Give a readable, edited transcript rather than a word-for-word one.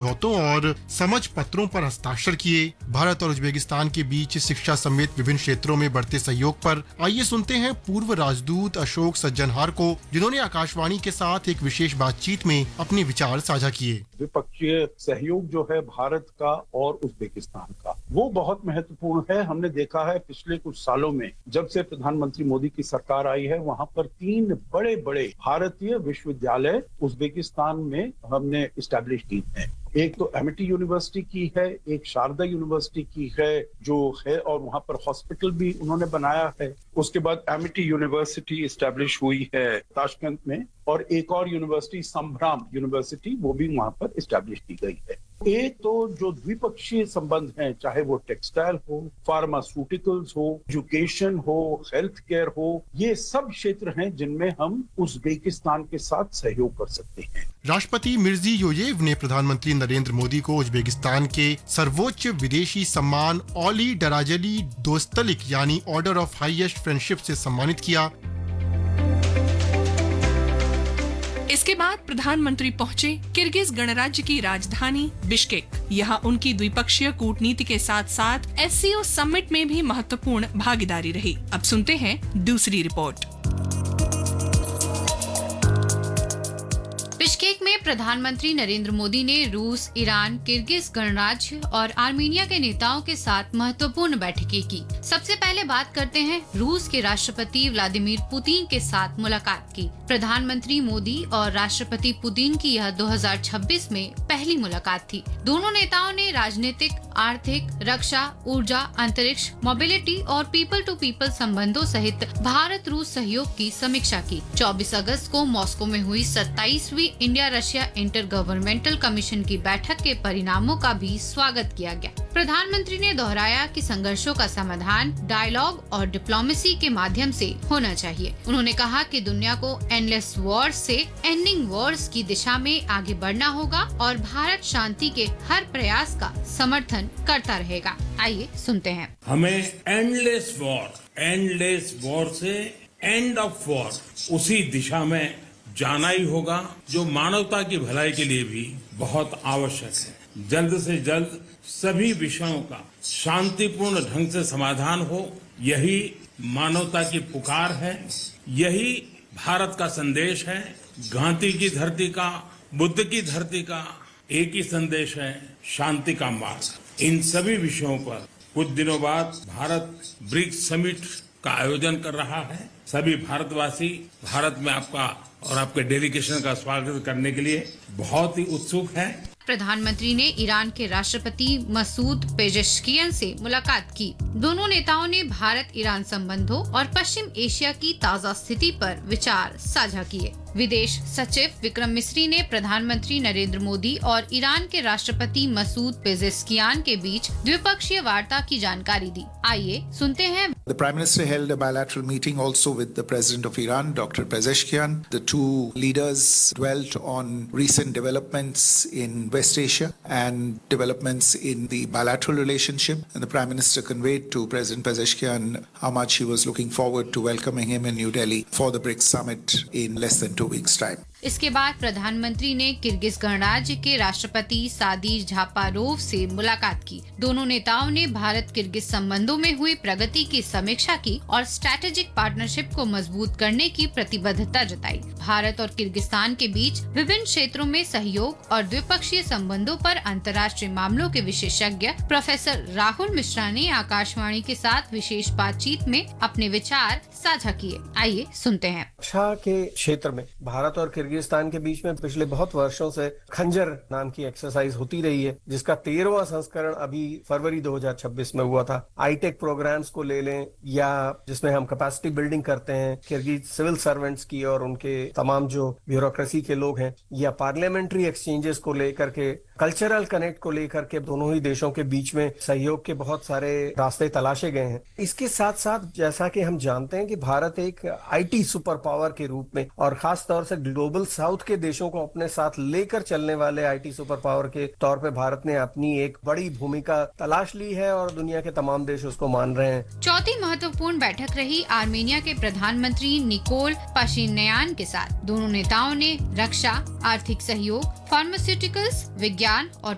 समझौतों और समझ पत्रों पर हस्ताक्षर किए। भारत और उज्बेकिस्तान के बीच शिक्षा समेत विभिन्न क्षेत्रों में बढ़ते सहयोग पर आइए सुनते हैं पूर्व राजदूत अशोक सज्जनहार को, जिन्होंने आकाशवाणी के साथ एक विशेष बातचीत में अपने विचार साझा किए। द्विपक्षीय सहयोग जो है भारत का और उज्बेकिस्तान का, वो बहुत महत्वपूर्ण है। हमने देखा है पिछले कुछ सालों में जब से प्रधानमंत्री मोदी की सरकार आई है, वहां पर 3 बड़े बड़े भारतीय विश्वविद्यालय उज्बेकिस्तान में हमने इस्टेब्लिश की हैं। एक तो एमिटी यूनिवर्सिटी की है, एक शारदा यूनिवर्सिटी की है जो है, और वहां पर हॉस्पिटल भी उन्होंने बनाया है। उसके बाद एमिटी यूनिवर्सिटी इस्टेब्लिश हुई है ताशकंद में, और एक और यूनिवर्सिटी संभ्राम यूनिवर्सिटी, वो भी वहां पर इस्टेब्लिश की गई है। एक तो जो द्विपक्षीय संबंध हैं, चाहे वो टेक्सटाइल हो, फार्मास्यूटिकल्स हो, एजुकेशन हो, हेल्थ केयर हो, ये सब क्षेत्र हैं जिनमें हम उज्बेकिस्तान के साथ सहयोग कर सकते हैं। राष्ट्रपति मिर्जियोयेव ने प्रधानमंत्री नरेंद्र मोदी को उज्बेकिस्तान के सर्वोच्च विदेशी सम्मान ओली डराजली दोस्तलिक यानी ऑर्डर ऑफ हाईएस्ट फ्रेंडशिप से सम्मानित किया। इसके बाद प्रधानमंत्री पहुंचे किर्गिज गणराज्य की राजधानी बिश्केक। यहाँ उनकी द्विपक्षीय कूटनीति के साथ साथ SCO समिट में भी महत्वपूर्ण भागीदारी रही। अब सुनते हैं दूसरी रिपोर्ट। बिश्केक में प्रधानमंत्री नरेंद्र मोदी ने रूस, ईरान, किर्गिज गणराज्य और आर्मीनिया के नेताओं के साथ महत्वपूर्ण बैठकें की। सबसे पहले बात करते हैं रूस के राष्ट्रपति व्लादिमीर पुतिन के साथ मुलाकात की। प्रधानमंत्री मोदी और राष्ट्रपति पुतिन की यह 2026 में पहली मुलाकात थी। दोनों नेताओं ने राजनीतिक, आर्थिक, रक्षा, ऊर्जा, अंतरिक्ष, मोबिलिटी और पीपल टू पीपल संबंधों सहित भारत रूस सहयोग की समीक्षा की। 24 अगस्त को मॉस्को में हुई 27वीं India Russia inter governmental commission की बैठक के परिणामों का भी स्वागत किया गया। प्रधानमंत्री ने दोहराया कि संघर्षों का समाधान डायलॉग और डिप्लोमेसी के माध्यम से होना चाहिए। उन्होंने कहा कि दुनिया को एंडलेस वॉर्स से एंडिंग वॉर्स की दिशा में आगे बढ़ना होगा और भारत शांति के हर प्रयास का समर्थन करता रहेगा। आइए सुनते हैं। हमें एंडलेस वॉर से एंड ऑफ वॉर, उसी दिशा में जाना ही होगा जो मानवता की भलाई के लिए भी बहुत आवश्यक है। जल्द से जल्द सभी विषयों का शांतिपूर्ण ढंग से समाधान हो, यही मानवता की पुकार है, यही भारत का संदेश है। गांधी की धरती का, बुद्ध की धरती का एक ही संदेश है, शांति का मार्ग। इन सभी विषयों पर कुछ दिनों बाद भारत ब्रिक्स समिट का आयोजन कर रहा है। सभी भारतवासी भारत में आपका और आपके डेलीगेशन का स्वागत करने के लिए बहुत ही उत्सुक हैं। प्रधानमंत्री ने ईरान के राष्ट्रपति मसूद पेजेश्कियन से मुलाकात की। दोनों नेताओं ने भारत ईरान संबंधों और पश्चिम एशिया की ताजा स्थिति पर विचार साझा किए। विदेश सचिव विक्रम मिस्री ने प्रधानमंत्री नरेंद्र मोदी और ईरान के राष्ट्रपति मसूद पेजेश्कियान के बीच द्विपक्षीय वार्ता की जानकारी दी। आइए सुनते हैं। The Prime Minister held a bilateral meeting also with the President of Iran, Dr. Pezeshkian. The two leaders dwelt on recent developments in West Asia and developments in the bilateral relationship. And the Prime Minister conveyed to President Pezeshkian how much he was looking forward to welcoming him in New Delhi for the BRICS summit in less than 2 weeks' time. इसके बाद प्रधानमंत्री ने Kyrgyz गणराज्य के राष्ट्रपति सादीर झापारोव से मुलाकात की। दोनों नेताओं ने भारत किर्गिज संबंधों में हुई प्रगति की समीक्षा की और स्ट्रैटेजिक पार्टनरशिप को मजबूत करने की प्रतिबद्धता जताई। भारत और किर्गिस्तान के बीच विभिन्न क्षेत्रों में सहयोग और द्विपक्षीय संबंधों पर अंतर्राष्ट्रीय मामलों के विशेषज्ञ प्रोफेसर राहुल मिश्रा ने आकाशवाणी के साथ विशेष बातचीत में अपने विचार साझा किए। आइए सुनते हैं। रक्षा के क्षेत्र में भारत और किर्गिस्तान के बीच में पिछले बहुत वर्षों से खंजर नाम की एक्सरसाइज होती रही है, जिसका 13वां संस्करण अभी फरवरी 2026 में हुआ था। आईटेक प्रोग्राम्स को ले लें या जिसमें हम कैपेसिटी बिल्डिंग करते हैं किर्गिज सिविल सर्वेंट्स की और उनके तमाम जो ब्यूरोक्रेसी के लोग हैं, या पार्लियामेंट्री एक्सचेंजेस को लेकर के, कल्चरल कनेक्ट को लेकर के दोनों ही देशों के बीच में सहयोग के बहुत सारे रास्ते तलाशे गए हैं। इसके साथ साथ जैसा कि हम जानते हैं कि भारत एक आईटी सुपर पावर के रूप में और खास तौर से ग्लोबल साउथ के देशों को अपने साथ लेकर चलने वाले आईटी सुपर पावर के तौर पे भारत ने अपनी एक बड़ी भूमिका तलाश ली है और दुनिया के तमाम देश उसको मान रहे हैं। चौथी महत्वपूर्ण बैठक रही आर्मेनिया के प्रधानमंत्री निकोल पाशिन्यान के साथ। दोनों नेताओं ने रक्षा, आर्थिक सहयोग, फार्मास्यूटिकल्स, विज्ञान और